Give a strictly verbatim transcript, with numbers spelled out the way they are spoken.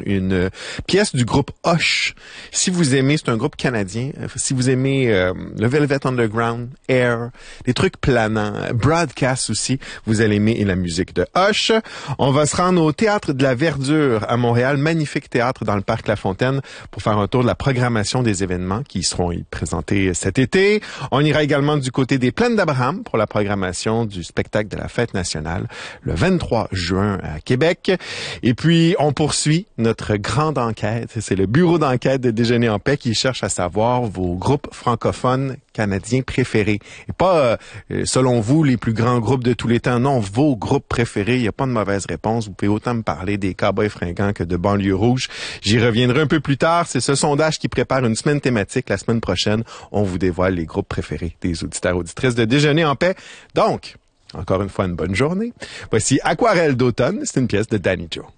une pièce du groupe Hush. Si vous aimez, c'est un groupe canadien, si vous aimez euh, le Velvet Underground, Air, des trucs planants, Broadcast aussi, vous allez aimer la musique de Hush. On va se rendre au Théâtre de la Verdure à Montréal, magnifique théâtre dans le Parc La Fontaine, pour faire un tour de la programmation des événements qui seront présentés cet été. On ira également du côté des Plaines d'Abraham pour la programmation du spectacle de la Fête nationale le vingt-trois juin à Québec. Et puis, on poursuit notre grande enquête. C'est le bureau d'enquête de Déjeuner en paix qui cherche à savoir vos groupes francophones canadiens préférés. Et pas, euh, selon vous, les plus grands groupes de tous les temps. Non, vos groupes préférés. Il n'y a pas de mauvaise réponse. Vous pouvez autant me parler des Cowboys fringants que de Banlieue rouge. J'y reviendrai un peu plus tard. C'est ce sondage qui prépare une semaine thématique. La semaine prochaine, on vous dévoile les groupes préférés des auditeurs et auditrices de Déjeuner en paix. Donc, encore une fois, une bonne journée. Voici Aquarelle d'automne. C'est une pièce de Danny Joe.